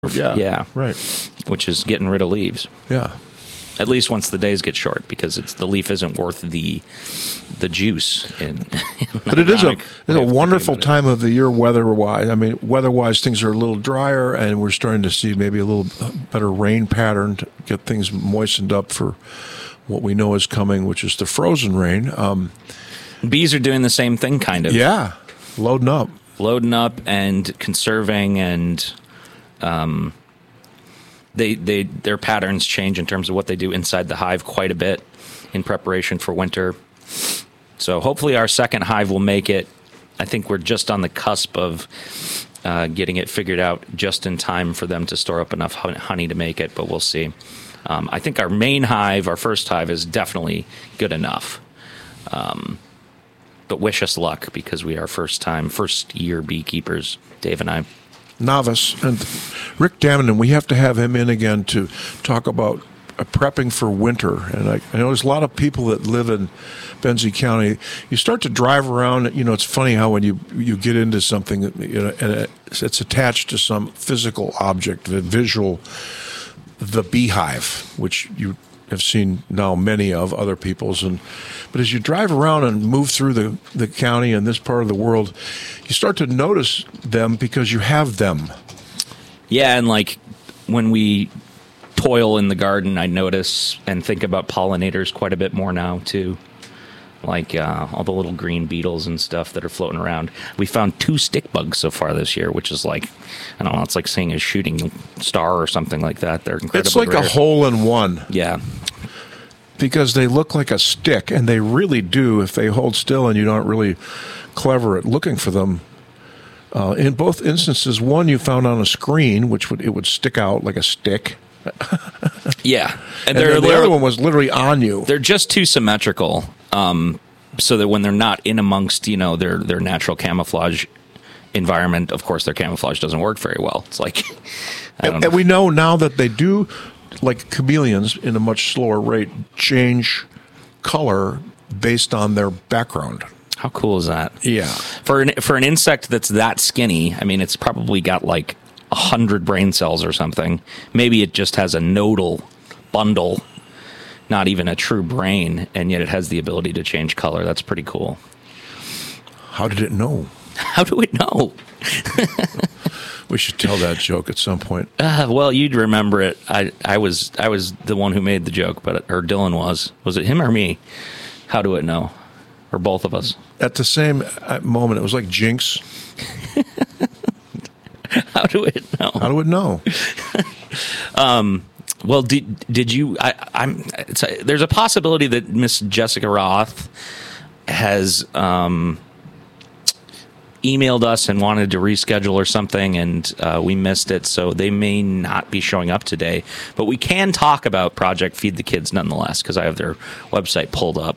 Yeah. Right. Which is getting rid of leaves. Yeah. At least once the days get short, because the leaf isn't worth the juice. But it is a wonderful time of the year weather-wise. I mean, weather-wise, things are a little drier, and we're starting to see maybe a little better rain pattern to get things moistened up for what we know is coming, which is the frozen rain. Bees are doing the same thing, kind of. Yeah, loading up and conserving, and their patterns change in terms of what they do inside the hive quite a bit in preparation for winter. So hopefully our second hive will make it. I think we're just on the cusp of getting it figured out just in time for them to store up enough honey to make it, but we'll see. I think our main hive, our first hive, is definitely good enough. But wish us luck, because we are first year beekeepers, Dave and I. Novice. And Rick Daminen, we have to have him in again to talk about prepping for winter. And I know there's a lot of people that live in Benzie County. You start to drive around, it's funny how when you get into something, and it's attached to some physical object, the visual, the beehive, which you have seen now many of other people's. But as you drive around and move through the county and this part of the world, you start to notice them because you have them. Yeah, and like when we toil in the garden, I notice and think about pollinators quite a bit more now too. Like all the little green beetles and stuff that are floating around. We found 2 stick bugs so far this year, which is like, I don't know, it's like seeing a shooting star or something like that. They're incredibly It's like rare. a hole in one. Yeah. Because they look like a stick, and they really do if they hold still and you're not really clever at looking for them. In both instances, one you found on a screen, which it would stick out like a stick. Yeah. And the other one was literally on you. They're just too symmetrical, so that when they're not in amongst, their natural camouflage environment, of course, their camouflage doesn't work very well. It's like, and we know now that they do, like chameleons, in a much slower rate, change color based on their background. How cool is that? Yeah. For an insect that's that skinny, I mean, it's probably got like 100 brain cells or something. Maybe it just has a nodal bundle, not even a true brain, and yet it has the ability to change color. That's pretty cool. How did it know? How do it know? We should tell that joke at some point. Well, you'd remember it. I was the one who made the joke, or Dylan was. Was it him or me? How do it know? Or both of us? At the same moment, it was like Jinx. How do it know? How do it know? Well, did you? There's a possibility that Miss Jessica Roth has emailed us and wanted to reschedule or something, and we missed it, so they may not be showing up today. But we can talk about Project Feed the Kids nonetheless, because I have their website pulled up.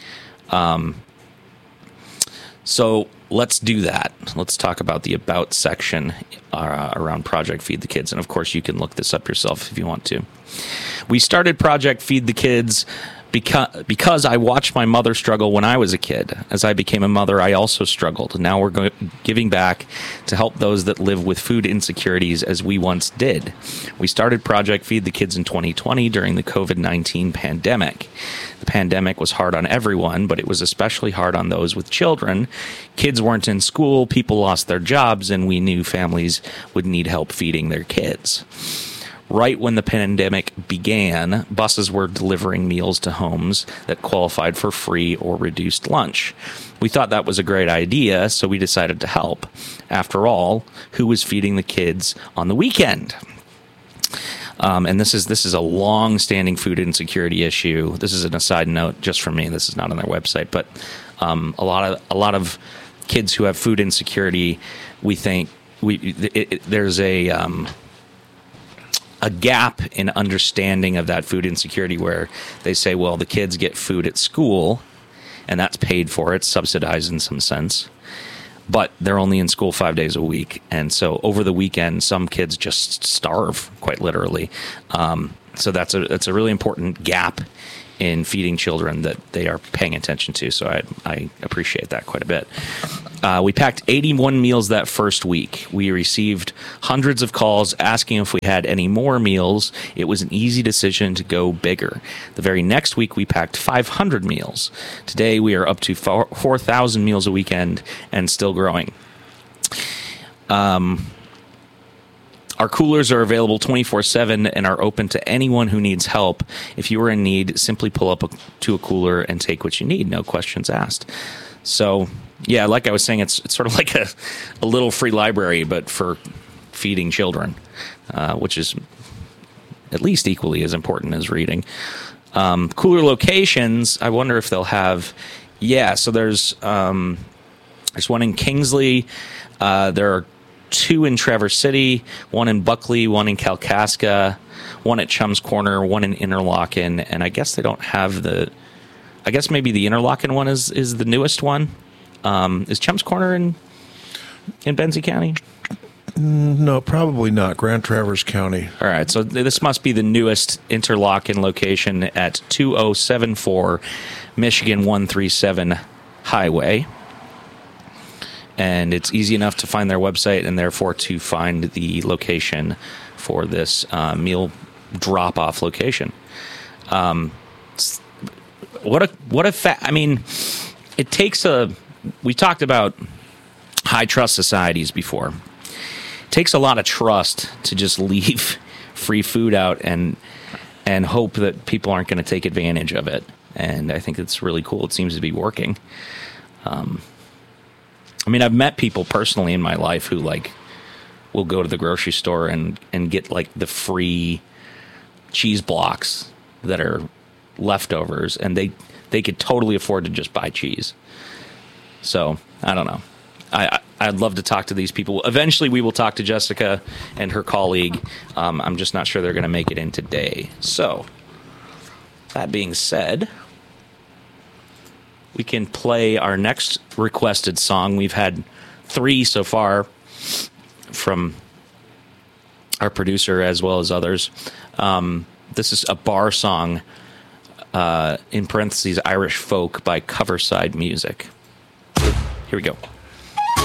So let's do that. Let's talk about the About section around Project Feed the Kids. And of course, you can look this up yourself if you want to. We started Project Feed the Kids because I watched my mother struggle when I was a kid. As I became a mother, I also struggled. Now we're giving back to help those that live with food insecurities as we once did. We started Project Feed the Kids in 2020 during the COVID-19 pandemic. The pandemic was hard on everyone, but it was especially hard on those with children. Kids weren't in school, people lost their jobs, and we knew families would need help feeding their kids. Right when the pandemic began, buses were delivering meals to homes that qualified for free or reduced lunch. We thought that was a great idea, so we decided to help. After all, who was feeding the kids on the weekend? And this is a long-standing food insecurity issue. This is an aside note just from me. This is not on their website, but a lot of kids who have food insecurity, we think there's a gap in understanding of that food insecurity, where they say, well, the kids get food at school and that's paid for, it's subsidized in some sense, but they're only in school 5 days a week. And so over the weekend, some kids just starve, quite literally. So that's a really important gap in feeding children that they are paying attention to. So I appreciate that quite a bit. We packed 81 meals that first week. We received hundreds of calls asking if we had any more meals. It was an easy decision to go bigger. The very next week, we packed 500 meals. Today, we are up to 4,000 meals a weekend and still growing. Our coolers are available 24/7 and are open to anyone who needs help. If you are in need, simply pull up to a cooler and take what you need. No questions asked. So, yeah, like I was saying, it's sort of like a little free library, but for feeding children, which is at least equally as important as reading. Cooler locations, I wonder if they'll have... Yeah, so there's one in Kingsley. There are 2 in Traverse City, 1 in Buckley, 1 in Kalkaska, 1 at Chum's Corner, 1 in Interlachen, and I guess they don't have I guess maybe the Interlachen one is the newest one. Is Chum's Corner in Benzie County? No, probably not. Grand Traverse County. All right, so this must be the newest Interlachen location at 2074 Michigan 137 Highway. And it's easy enough to find their website and therefore to find the location for this meal drop-off location. I mean, it takes we talked about high trust societies before. It takes a lot of trust to just leave free food out and hope that people aren't going to take advantage of it. And I think it's really cool. It seems to be working. I mean, I've met people personally in my life who will go to the grocery store and get the free cheese blocks that are leftovers, and they could totally afford to just buy cheese. So I don't know. I'd love to talk to these people. Eventually, we will talk to Jessica and her colleague. I'm just not sure they're going to make it in today. So that being said, we can play our next requested song. We've had 3 so far from our producer as well as others. This is a bar song, in parentheses, Irish folk by Coverside Music. Here we go.